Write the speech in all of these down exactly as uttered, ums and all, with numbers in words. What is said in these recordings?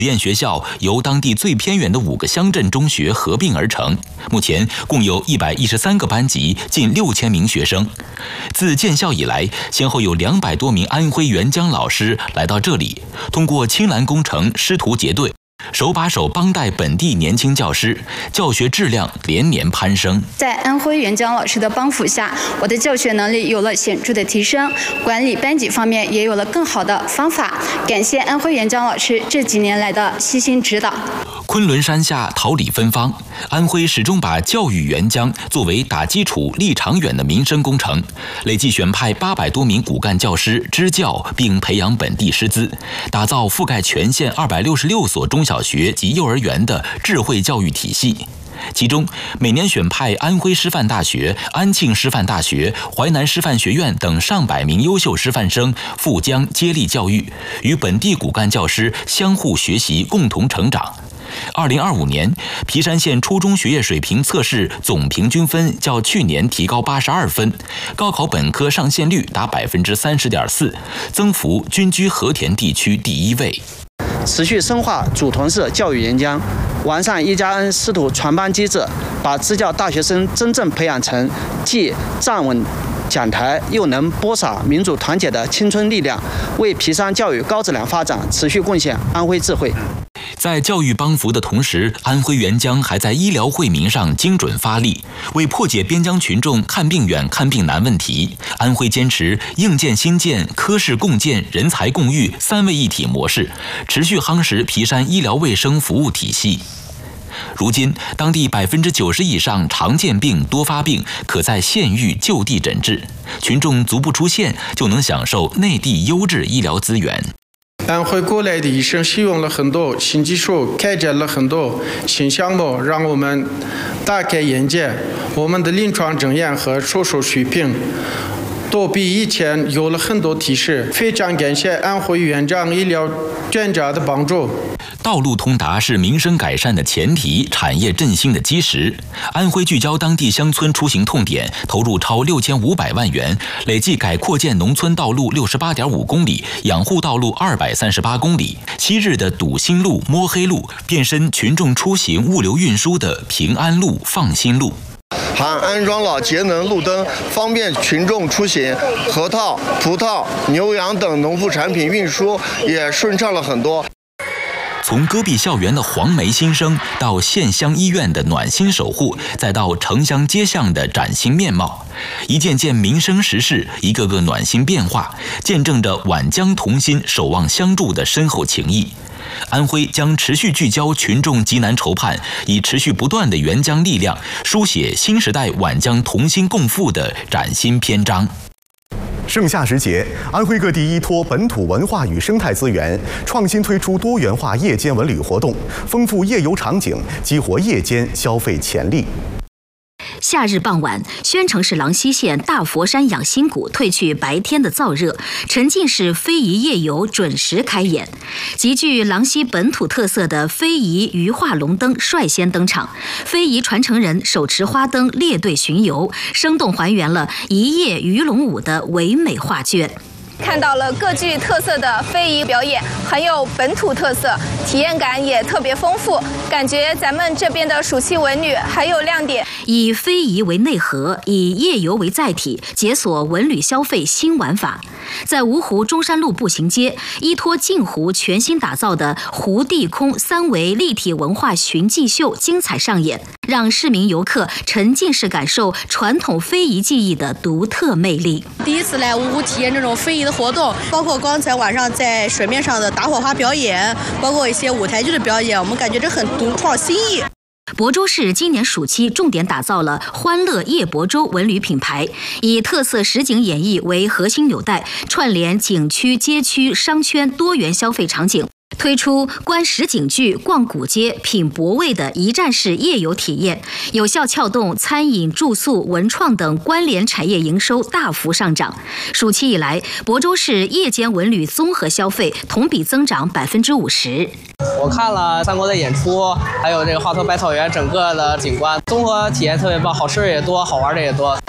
实验学校由当地最偏远的五个乡镇中学合并而成，目前共有一百一十三个班级，近六千名学生。自建校以来，先后有两百多名安徽援疆老师来到这里，通过青蓝工程师徒结对，手把手帮带本地年轻教师，教学质量连年攀升。 在安徽援疆老师的帮扶下，我的教学能力有了显著的提升，管理班级方面也有了更好的方法。感谢安徽援疆老师这几年来的悉心指导。 昆仑山下桃李芬芳，安徽始终把教育援疆作为打基础、立长远的民生工程，累计选派八百多名骨干教师支教，并培养本地师资，打造覆盖全县二百六十六所中小学及幼儿园的智慧教育体系。其中，每年选派安徽师范大学、安庆师范大学、淮南师范学院等上百名优秀师范生赴疆接力教育，与本地骨干教师相互学习，共同成长。二零二五年，皮山县初中学业水平测试总平均分较去年提高八十二分，高考本科上线率达百分之三十点四，增幅均居和田地区第一位。 持续深化组团式教育援疆，完善一加 N 师徒传班机制，把支教大学生真正培养成既站稳讲台又能播撒民主团结的青春力量，为皮山教育高质量发展持续贡献安徽智慧。 在教育帮扶的同时，安徽援疆还在医疗惠民上精准发力。为破解边疆群众看病远、看病难问题，安徽坚持硬件新建、科室共建、人才共育三位一体模式，持续夯实皮山医疗卫生服务体系。如今，当地百分之九十以上常见病、多发病可在县域就地诊治，群众足不出县就能享受内地优质医疗资源。 安徽过来的医生使用了很多新技术，开展了很多新项目，让我们大开眼界。我们的临床诊验和手术水平都比以前有了很多提示，非常感谢安徽援疆医疗专家的帮助。 道路通达是民生改善的前提，产业振兴的基石。安徽聚焦当地乡村出行痛点，投入超六千五百万元，累计改扩建农村道路六十八点五公里，养护道路二百三十八公里。昔日的堵心路、摸黑路，变身群众出行、物流运输的平安路、放心路。 还安装了节能路灯，方便群众出行。核桃、葡萄、牛羊等农副产品运输也顺畅了很多。 从戈壁校园的黄梅新生，到县乡医院的暖心守护，再到城乡街巷的崭新面貌，一件件民生实事，一个个暖心变化，见证着皖江同心、守望相助的深厚情谊。安徽将持续聚焦群众急难愁盼，以持续不断的援疆力量，书写新时代皖江同心共富的崭新篇章。 盛夏时节，安徽各地依托本土文化与生态资源，创新推出多元化夜间文旅活动，丰富夜游场景，激活夜间消费潜力。 夏日傍晚，宣城市郎溪县大佛山养心谷褪去白天的燥热，沉浸式非遗夜游准时开演。极具郎溪本土特色的非遗鱼化龙灯率先登场，非遗传承人手持花灯列队巡游，生动还原了一夜鱼龙舞的唯美画卷。 看到了各具特色的非遗表演，很有本土特色，体验感也特别丰富，感觉咱们这边的暑期文旅很有亮点。 以非遗为内核，以夜游为载体，解锁文旅消费新玩法。在芜湖中山路步行街，依托镜湖全新打造的湖地空三维立体文化寻迹秀精彩上演，让市民游客沉浸式感受传统非遗技艺的独特魅力。 第一次来芜湖体验这种非遗的活动，包括刚才晚上在水面上的打火花表演，包括一些舞台剧的表演，我们感觉这很独创新意。 亳州市今年暑期重点打造了欢乐夜亳州文旅品牌，以特色实景演绎为核心纽带，串联景区、街区、商圈多元消费场景，推出观实景剧、逛古街、品博味的一站式夜游体验，有效撬动餐饮、住宿、文创等关联产业营收大幅上涨。暑期以来，亳州市夜间文旅综合消费同比增长百分之五十。 我看了三国的演出，还有这个华佗百草园整个的景观，综合体验特别棒，好吃也多，好玩的也多。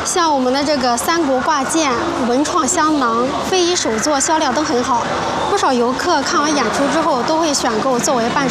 像我们的这个三国挂件、文创香囊、非遗手作销量都很好，不少游客看完演出之后都会选购作为伴手。